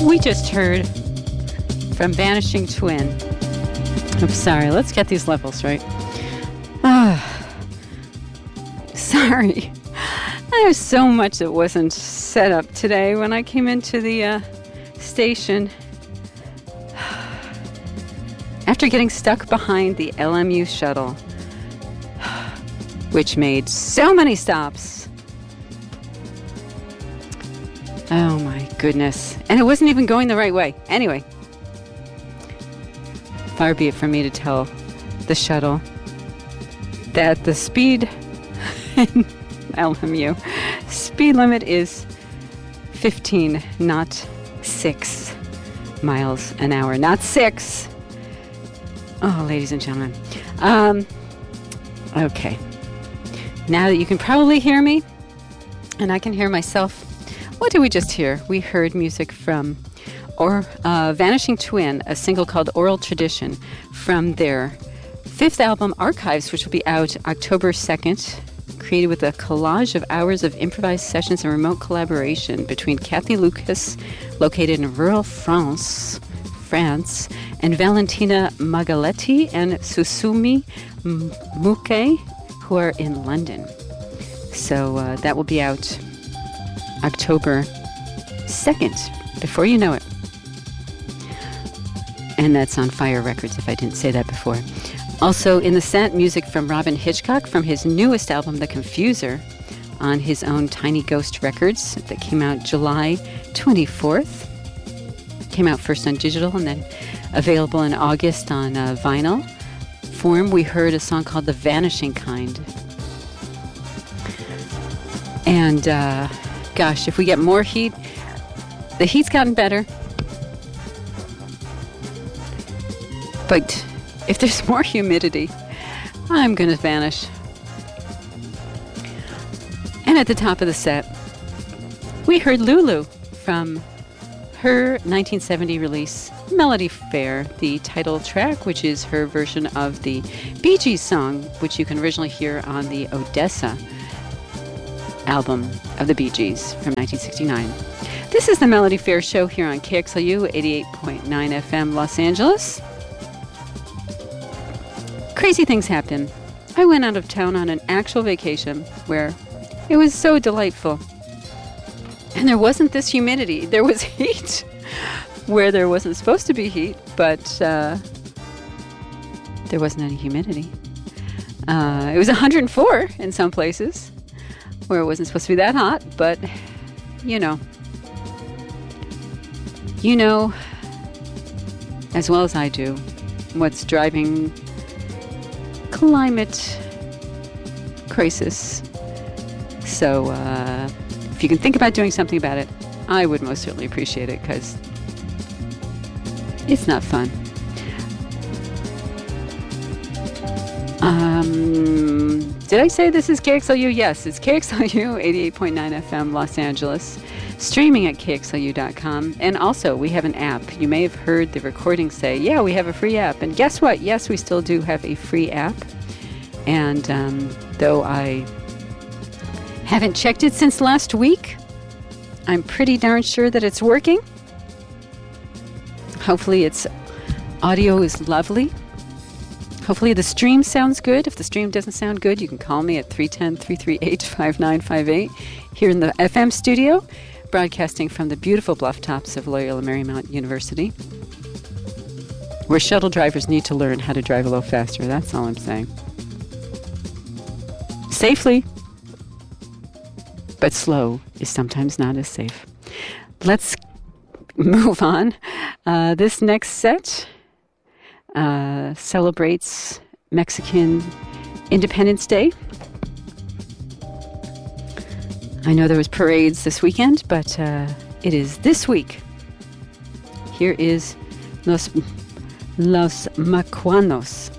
We just heard from Vanishing Twin. I'm sorry, let's get these levels right. Sorry. There's so much that wasn't set up today when I came into the station. After getting stuck behind the LMU shuttle, which made so many stops. Oh my goodness. And it wasn't even going the right way. Anyway, far be it from me to tell the shuttle that the speed in LMU speed limit is 15, not 6 miles an hour. Not 6. Oh, ladies and gentlemen. Okay. Now that you can probably hear me, and I can hear myself, what did we just hear? We heard music from Vanishing Twin, a single called Oral Tradition, from their 5th album, Archives, which will be out October 2nd, created with a collage of hours of improvised sessions and remote collaboration between Kathy Lucas, located in rural France, and Valentina Magaletti and Susumi Muke, who are in London. So that will be out October 2nd, before you know it. And that's on Fire Records, if I didn't say that before. Also in the set, music from Robin Hitchcock from his newest album, The Confuser, on his own Tiny Ghost Records that came out July 24th. Came out first on digital and then available in August on vinyl form. We heard a song called The Vanishing Kind. And gosh, if we get more heat, the heat's gotten better. But if there's more humidity, I'm going to vanish. And at the top of the set, we heard Lulu from her 1970 release, Melody Fair, the title track, which is her version of the Bee Gees song, which you can originally hear on the Odessa album of the Bee Gees from 1969. This is the Melody Fair Show here on KXLU 88.9 FM Los Angeles. Crazy things happen. I went out of town on an actual vacation where it was so delightful. And there wasn't this humidity. There was heat where there wasn't supposed to be heat, but there wasn't any humidity. It was 104 in some places where it wasn't supposed to be that hot, but you know as well as I do what's driving climate crisis. So if you can think about doing something about it, I would most certainly appreciate it, because it's not fun. Did I say this is KXLU? Yes, it's KXLU 88.9 FM Los Angeles, streaming at KXLU.com. And also, we have an app. You may have heard the recording say, yeah, we have a free app. And guess what? Yes, we still do have a free app. And though I haven't checked it since last week, I'm pretty darn sure that it's working. Hopefully its audio is lovely. Hopefully the stream sounds good. If the stream doesn't sound good, you can call me at 310-338-5958 here in the FM studio, broadcasting from the beautiful bluff tops of Loyola Marymount University, where shuttle drivers need to learn how to drive a little faster. That's all I'm saying. Safely, but slow is sometimes not as safe. Let's move on. This next set celebrates Mexican Independence Day. I know there was parades this weekend, but it is this week. Here is Los Macuanos.